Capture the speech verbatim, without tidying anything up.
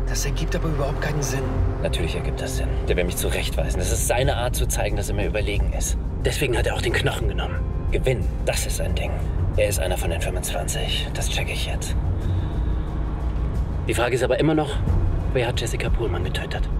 Das ergibt aber überhaupt keinen Sinn. Natürlich ergibt das Sinn. Der will mich zurechtweisen. Das ist seine Art zu zeigen, dass er mir überlegen ist. Deswegen hat er auch den Knochen genommen. Gewinn, das ist sein Ding. Er ist einer von den fünfundzwanzig. Das checke ich jetzt. Die Frage ist aber immer noch, wer hat Jessica Pohlmann getötet?